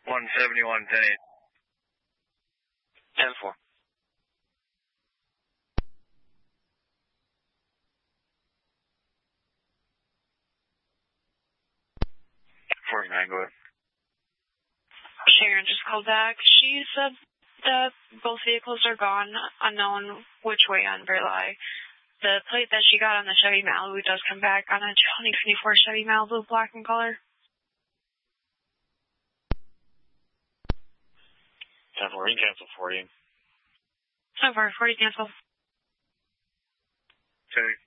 171, 10-8. 10-4. 49, go ahead. Sharon just called back. She said that both vehicles are gone, unknown which way on Verli. The plate that she got on the Chevy Malibu does come back on a 2024 Chevy Malibu, black in color. 10-4, you can cancel 40. So far, 40 cancel. 10-8.